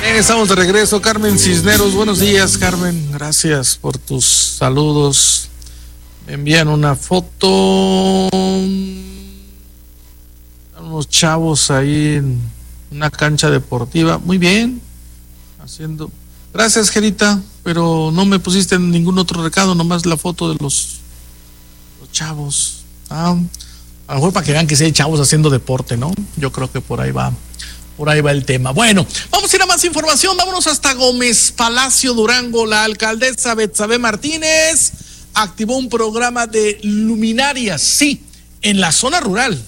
Estamos de regreso. Carmen Cisneros, buenos días, Carmen. Gracias por tus saludos. Me envían una foto. Unos chavos ahí en una cancha deportiva. Muy bien. Haciendo. Gracias, Gerita. Pero no me pusiste ningún otro recado, nomás la foto de los chavos. A lo mejor para que vean que sí hay chavos haciendo deporte, ¿no? Yo creo que por ahí va el tema. Bueno, vamos a ir a más información. Vámonos hasta Gómez Palacio, Durango. La alcaldesa Betsabe Martínez activó un programa de luminarias, sí, en la zona rural.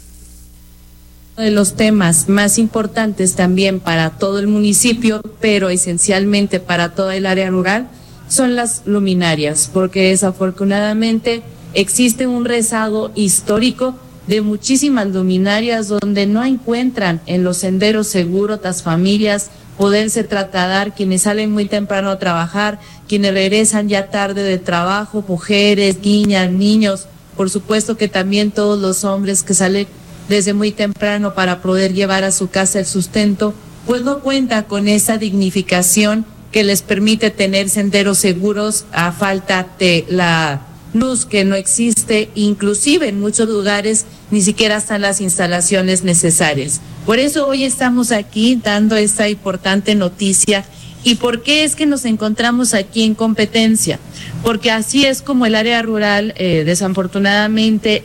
De los temas más importantes también para todo el municipio, pero esencialmente para toda el área rural, son las luminarias, porque desafortunadamente existe un rezago histórico de muchísimas luminarias donde no encuentran en los senderos seguros las familias poderse trasladar, quienes salen muy temprano a trabajar, quienes regresan ya tarde de trabajo, mujeres, niñas, niños, por supuesto que también todos los hombres que salen desde muy temprano para poder llevar a su casa el sustento, pues no cuenta con esa dignificación que les permite tener senderos seguros a falta de la luz que no existe, inclusive en muchos lugares ni siquiera están las instalaciones necesarias. Por eso hoy estamos aquí dando esta importante noticia. ¿Y por qué es que nos encontramos aquí en competencia? Porque así es como el área rural, desafortunadamente,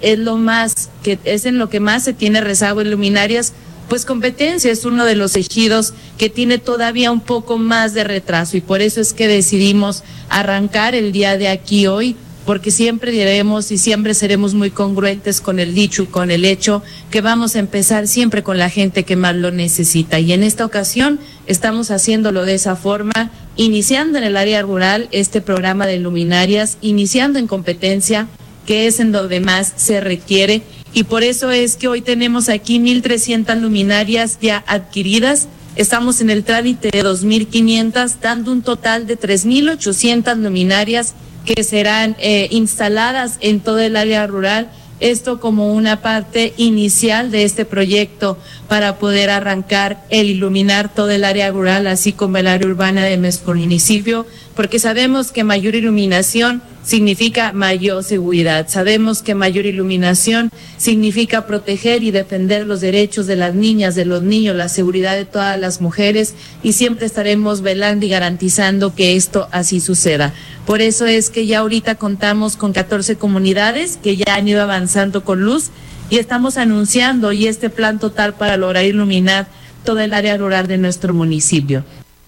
es en lo que más se tiene rezago en luminarias. Pues Competencia es uno de los ejidos que tiene todavía un poco más de retraso, y por eso es que decidimos arrancar el día de aquí hoy, porque siempre diremos y siempre seremos muy congruentes con el dicho y con el hecho que vamos a empezar siempre con la gente que más lo necesita. Y en esta ocasión estamos haciéndolo de esa forma, iniciando en el área rural este programa de luminarias, iniciando en Competencia, que es en donde más se requiere. Y por eso es que hoy tenemos aquí 1,300 luminarias ya adquiridas. Estamos en el trámite de 2,500, dando un total de 3,800 luminarias que serán instaladas en todo el área rural. Esto como una parte inicial de este proyecto para poder arrancar el iluminar todo el área rural, así como el área urbana de nuestro municipio, porque sabemos que mayor iluminación significa mayor seguridad. Sabemos que mayor iluminación significa proteger y defender los derechos de las niñas, de los niños, la seguridad de todas las mujeres, y siempre estaremos velando y garantizando que esto así suceda. Por eso es que ya ahorita contamos con 14 comunidades que ya han ido avanzando con luz, y estamos anunciando hoy este plan total para lograr iluminar toda el área rural de nuestro municipio.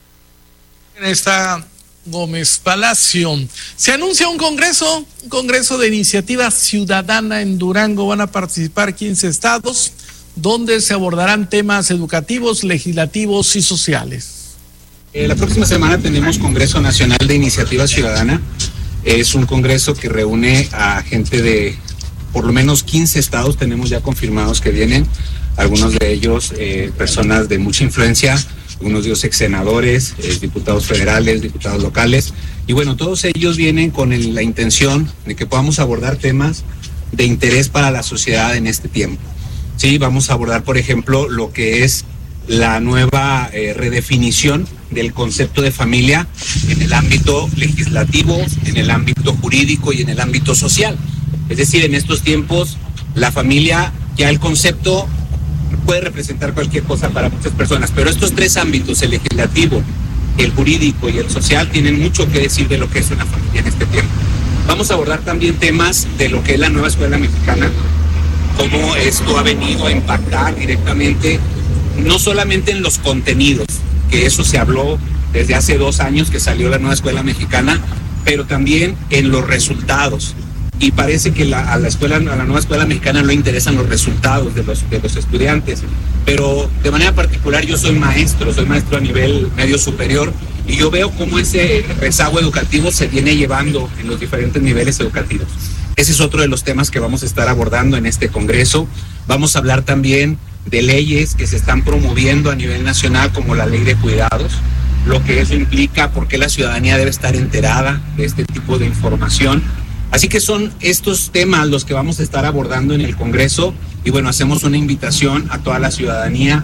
Está Gómez Palacio. Se anuncia un congreso de iniciativa ciudadana en Durango. Van a participar 15 estados, donde se abordarán temas educativos, legislativos y sociales. La próxima semana tenemos Congreso Nacional de Iniciativa Ciudadana. Es un congreso que reúne a gente de por lo menos 15 estados, tenemos ya confirmados que vienen, algunos de ellos personas de mucha influencia, algunos de ellos ex senadores, diputados federales, diputados locales, y bueno, todos ellos vienen con la intención de que podamos abordar temas de interés para la sociedad en este tiempo. Sí, vamos a abordar, por ejemplo, lo que es la nueva redefinición del concepto de familia en el ámbito legislativo, en el ámbito jurídico y en el ámbito social. Es decir, en estos tiempos la familia, ya el concepto puede representar cualquier cosa para muchas personas, pero estos tres ámbitos, el legislativo, el jurídico y el social, tienen mucho que decir de lo que es una familia en este tiempo. Vamos a abordar también temas de lo que es la nueva escuela mexicana, cómo esto ha venido a impactar directamente, no solamente en los contenidos, que eso se habló desde hace 2 años que salió la nueva escuela mexicana, pero también en los resultados. Y parece que a la nueva escuela mexicana no le interesan los resultados de los estudiantes, pero de manera particular yo soy maestro a nivel medio superior, y yo veo cómo ese rezago educativo se viene llevando en los diferentes niveles educativos. Ese es otro de los temas que vamos a estar abordando en este congreso. Vamos a hablar también de leyes que se están promoviendo a nivel nacional, como la ley de cuidados, lo que eso implica, por qué la ciudadanía debe estar enterada de este tipo de información. Así que son estos temas los que vamos a estar abordando en el Congreso, y bueno, hacemos una invitación a toda la ciudadanía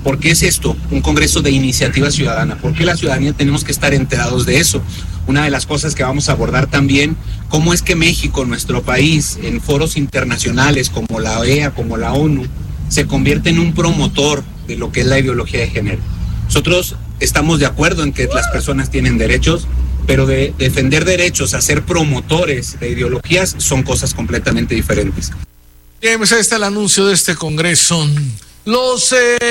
¿Por qué es esto? Un congreso de iniciativa ciudadana. ¿Por qué la ciudadanía tenemos que estar enterados de eso? Una de las cosas que vamos a abordar también, cómo es que México, nuestro país, en foros internacionales como la OEA, como la ONU, se convierte en un promotor de lo que es la ideología de género. Nosotros estamos de acuerdo en que las personas tienen derechos, pero de defender derechos a ser promotores de ideologías son cosas completamente diferentes. Bien, pues ahí está el anuncio de este congreso. Los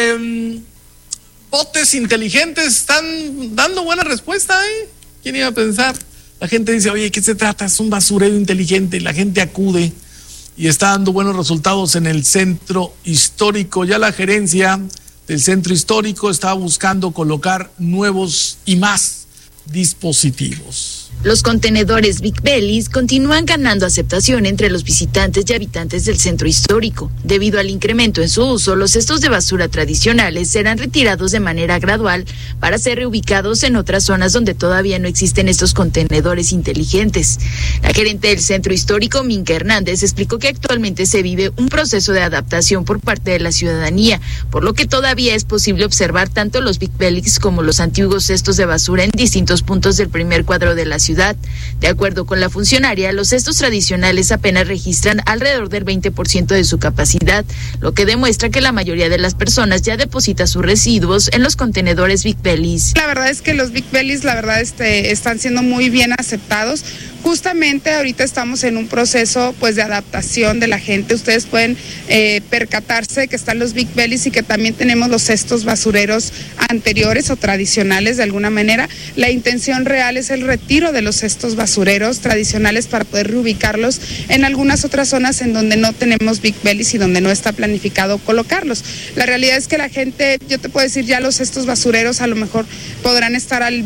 botes inteligentes están dando buena respuesta, ¿eh? ¿Quién iba a pensar? La gente dice, oye, ¿qué se trata? Es un basurero inteligente, y la gente acude y está dando buenos resultados en el centro histórico. Ya la gerencia del centro histórico está buscando colocar nuevos y más dispositivos. Los contenedores Big Bellies continúan ganando aceptación entre los visitantes y habitantes del centro histórico. Debido al incremento en su uso, los cestos de basura tradicionales serán retirados de manera gradual para ser reubicados en otras zonas donde todavía no existen estos contenedores inteligentes. La gerente del centro histórico, Minka Hernández, explicó que actualmente se vive un proceso de adaptación por parte de la ciudadanía, por lo que todavía es posible observar tanto los Big Bellies como los antiguos cestos de basura en distintos puntos del primer cuadro de la ciudad. De acuerdo con la funcionaria, los cestos tradicionales apenas registran alrededor del 20% de su capacidad, lo que demuestra que la mayoría de las personas ya deposita sus residuos en los contenedores Big Bellies. La verdad es que los Big Bellies, están siendo muy bien aceptados. Justamente ahorita estamos en un proceso pues de adaptación de la gente. Ustedes pueden percatarse que están los Big Bellies y que también tenemos los cestos basureros anteriores o tradicionales de alguna manera. La intención real es el retiro de los cestos basureros tradicionales para poder reubicarlos en algunas otras zonas en donde no tenemos Big Bellies y donde no está planificado colocarlos. La realidad es que la gente, yo te puedo decir, ya los cestos basureros a lo mejor podrán estar al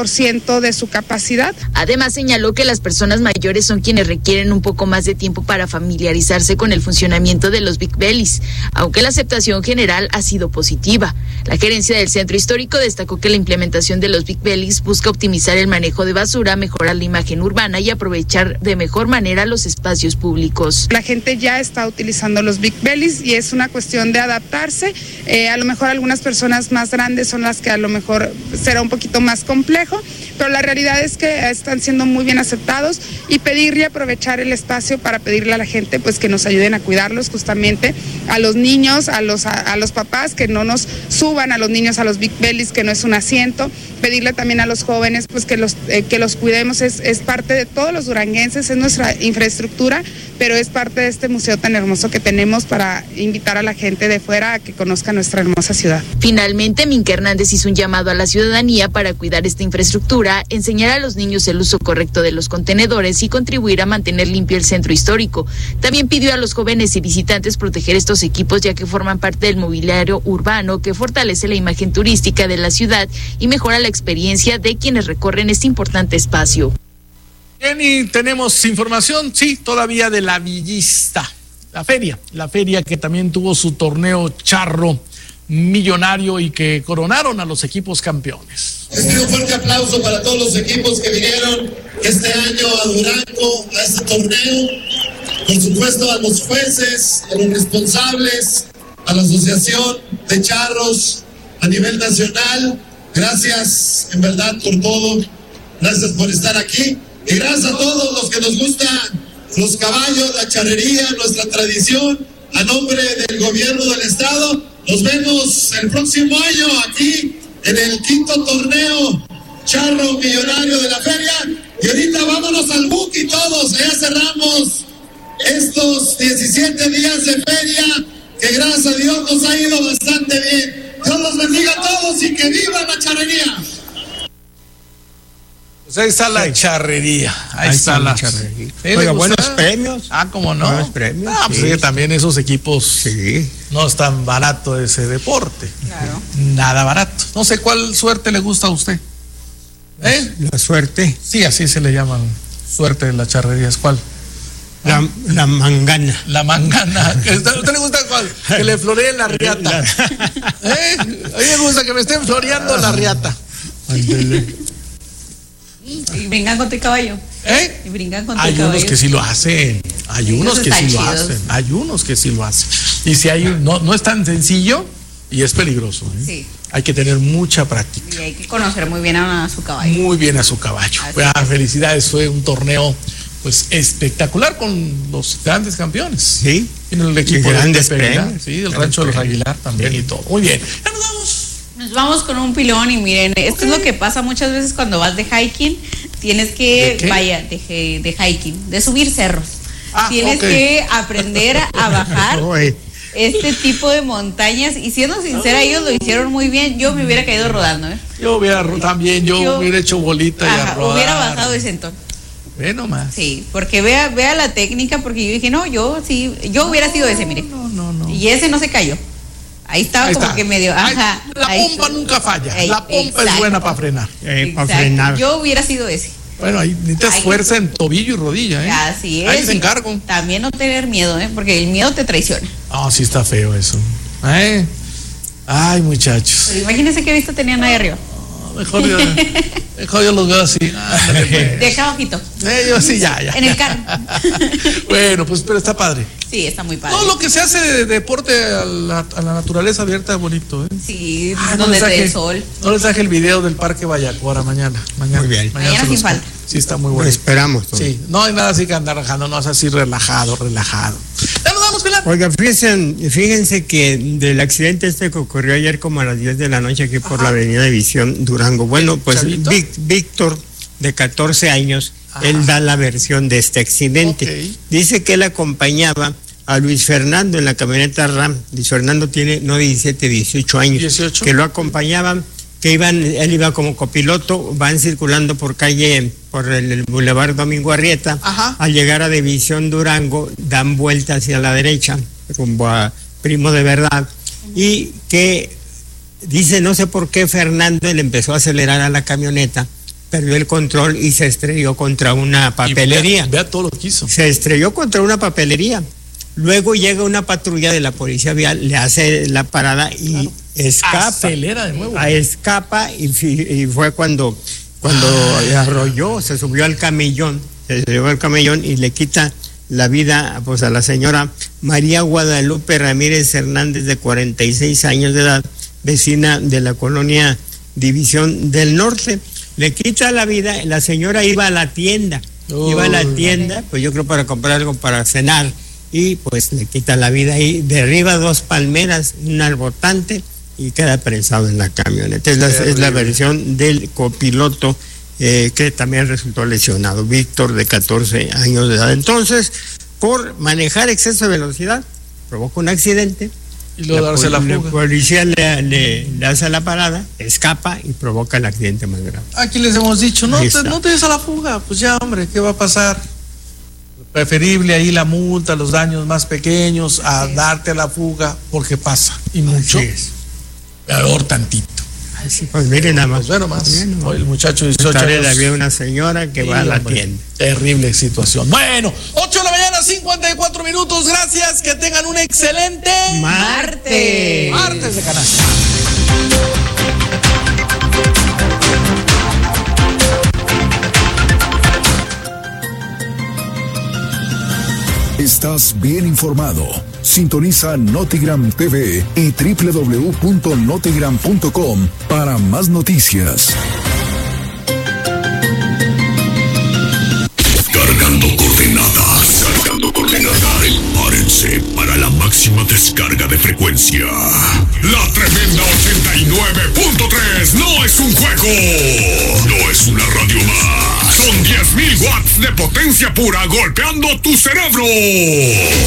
20% de su capacidad. Además señaló que las personas mayores son quienes requieren un poco más de tiempo para familiarizarse con el funcionamiento de los Big Bellies, aunque la aceptación general ha sido positiva. La gerencia del centro histórico destacó que la implementación de los Big Bellies busca optimizar el manejo de basura, mejorar la imagen urbana y aprovechar de mejor manera los espacios públicos. La gente ya está utilizando los Big Bellies y es una cuestión de adaptarse. A lo mejor algunas personas más grandes son las que a lo mejor será un poquito más complejo, pero la realidad es que están siendo muy bien aceptados y pedir y aprovechar el espacio para pedirle a la gente pues que nos ayuden a cuidarlos, justamente a los niños, a los papás, que no nos suban a los niños a los Big Bellies, que no es un asiento, pedirle también a los jóvenes pues que los cuidemos, es parte de todos los duranguenses, es nuestra infraestructura, pero es parte de este museo tan hermoso que tenemos para invitar a la gente de fuera a que conozca nuestra hermosa ciudad. Finalmente, Minka Hernández hizo un llamado a la ciudadanía para cuidar esta infraestructura, enseñar a los niños el uso correcto de los contenedores y contribuir a mantener limpio el centro histórico. También pidió a los jóvenes y visitantes proteger estos equipos, ya que forman parte del mobiliario urbano que fortalece la imagen turística de la ciudad y mejora la experiencia de quienes recorren este importante espacio. Bien, y tenemos información, sí, todavía de la Villista, la feria que también tuvo su torneo charro millonario y que coronaron a los equipos campeones. Les pido un fuerte aplauso para todos los equipos que vinieron este año a Durango, a este torneo. Por supuesto a los jueces, a los responsables, a la Asociación de Charros a nivel nacional. Gracias en verdad por todo, gracias por estar aquí y gracias a todos los que nos gustan los caballos, la charrería, nuestra tradición. A nombre del gobierno del estado, nos vemos el próximo año aquí en el 5º torneo charro millonario de la feria. Y ahorita vámonos al Buki todos, ya cerramos estos 17 días de feria que gracias a Dios nos ha ido bastante bien. Dios los bendiga a todos y que viva la charrería. Pues ahí está la charrería. Ahí está la charrería. Oiga, buenos premios. ¿Cómo no? Buenos premios. Pues sí, también esos equipos. Sí. No es tan barato ese deporte. Claro. Nada barato. No sé cuál suerte le gusta a usted. La suerte. Sí, así se le llaman. Suerte de las charrerías. ¿Cuál? La mangana. La mangana. ¿A usted le gusta cuál? Que le floreen la riata. A mí me gusta que me estén floreando la riata. Y brincan contra el caballo. Y brincan contra el caballo. Hay unos que sí lo hacen. Hay unos que sí lo hacen. Hay unos que sí lo hacen. Y si hay no es tan sencillo, Y es peligroso, ¿eh? Sí. Hay que tener mucha práctica. Y hay que conocer muy bien a su caballo. Muy bien a su caballo. Felicidades, fue un torneo pues espectacular con los grandes campeones. Sí. En el equipo grandes de Pereira, premios. sí, del rancho de los Aguilar también y todo. Muy bien. Ya nos vamos. Nos vamos con un pilón y miren, esto es lo que pasa muchas veces cuando vas de hiking. Tienes que, de hiking, de subir cerros. Tienes que aprender a bajar este tipo de montañas. Y siendo sincera, ellos lo hicieron muy bien. Yo me hubiera caído rodando, ¿eh? Yo hubiera hecho bolita y a rodar. Hubiera bajado ese sentón. Ve nomás. Sí, porque vea la técnica, porque yo dije, no, yo hubiera sido ese, mire. No. Y ese no se cayó. Ahí estaba como que medio, la pompa nunca falla. La pompa es buena para frenar. Para frenar. Yo hubiera sido ese. Bueno, ahí necesitas fuerza en tobillo y rodilla, ¿eh? Así es. Ahí se encargo. También no tener miedo, ¿eh? Porque el miedo te traiciona. Sí está feo eso. Ay, muchachos. Pero imagínense qué vista tenían ahí arriba. Mejor yo los veo así. De acá abajito. Yo sí, ya. En el carro. Bueno, pues pero está padre. Sí, está muy padre. Todo lo que se hace de deporte a la naturaleza abierta es bonito, ¿eh? Sí, donde te dé el sol. No les traje el video del Parque Vallacora mañana. Muy bien. Mañana sin falta. Sí, está muy bueno. Lo esperamos. Sí, no hay nada así que andar rajando, no es así relajado. Ya nos vamos, Pilar. Oiga, fíjense que del accidente que ocurrió ayer como a las 10 de la noche aquí por la avenida División Durango. Bueno, pues Víctor, de 14 años, él da la versión de este accidente. Dice que él acompañaba a Luis Fernando en la camioneta RAM. Luis Fernando tiene 17, 18 años. 18. Que lo acompañaban, que él iba como copiloto, van circulando por el Boulevard Domingo Arrieta. Al llegar a División Durango, dan vuelta hacia la derecha, rumbo a Primo de Verdad, y que dice, no sé por qué Fernando le empezó a acelerar a la camioneta, perdió el control y se estrelló contra una papelería. Vea todo lo que hizo. Se estrelló contra una papelería. Luego llega una patrulla de la policía vial, le hace la parada y escapa. Acelera de nuevo. Escapa y fue cuando arrolló, se subió al camellón y le quita la vida pues a la señora María Guadalupe Ramírez Hernández, de 46 años de edad, vecina de la colonia División del Norte. Le quita la vida, la señora iba a la tienda, pues yo creo para comprar algo para cenar, y pues le quita la vida y derriba 2 palmeras, un arbotante, y queda prensado en la camioneta. Es la versión del copiloto que también resultó lesionado, Víctor, de 14 años de edad. Entonces, por manejar exceso de velocidad, provoca un accidente. Y luego darse la fuga. La policía le hace la parada, escapa y provoca el accidente más grave. Aquí les hemos dicho, no te des a la fuga. Pues ya, hombre, ¿qué va a pasar? Preferible ahí la multa, los daños más pequeños, a darte a la fuga, porque pasa. Y mucho. Peor tantito. Pues miren nada más. Pues bueno, más. Hoy el muchacho de 18 años. Había una señora que va a la tienda. Terrible situación. Bueno, 8 de la mañana, 54 minutos. Gracias. Que tengan un excelente martes. Martes de canasta. Estás bien informado. Sintoniza Notigram TV y www.notigram.com para más noticias. Cargando coordenadas. Prepárense para la máxima descarga de frecuencia. La tremenda 89.3 no es un juego. No es una radio más. Son 10.000 watts de potencia pura golpeando tu cerebro.